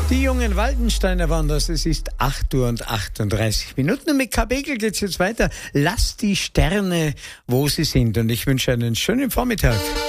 Die jungen Waldensteiner waren das. Es ist 8:38 Uhr. Und mit K. Begel geht's jetzt weiter. Lass die Sterne, wo sie sind. Und ich wünsche einen schönen Vormittag.